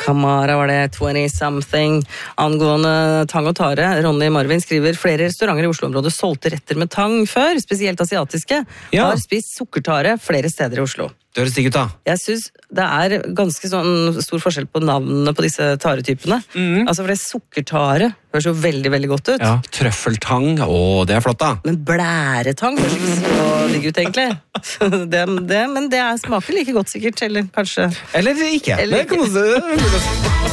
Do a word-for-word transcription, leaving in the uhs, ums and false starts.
Kamara var det, twenty something. Angående tang og tare, Ronny Marvin skriver, flere restauranter i Oslo-området solgte retter med tang før, spesielt asiatiske. Ja. Har spist sukkertare flere steder i Oslo. Det høres digg ut da. Jeg synes det er ganske sånn stor forskjell på navnene på disse taretypene. Mm. Altså for det sukkertare høres jo veldig, veldig godt ut. Ja, trøffeltang, å, det er flott da. Men blæretang høres ikke så digg ut egentlig. det, det, men det er, smaker like godt sikkert, eller kanskje... Eller ikke. Eller Det kan man si.